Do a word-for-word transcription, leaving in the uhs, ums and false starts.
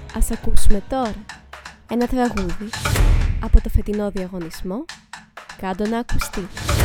Ας ακούσουμε τώρα ένα τραγούδι από το φετινό διαγωνισμό «Κάντο να ακουστεί».